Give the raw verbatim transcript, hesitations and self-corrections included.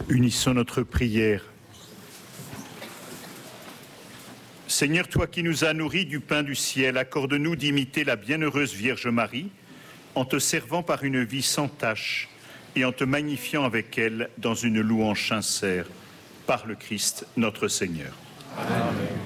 Unissons notre prière. Seigneur, toi qui nous as nourris du pain du ciel, accorde-nous d'imiter la bienheureuse Vierge Marie en te servant par une vie sans tache et en te magnifiant avec elle dans une louange sincère, par le Christ notre Seigneur. Amen.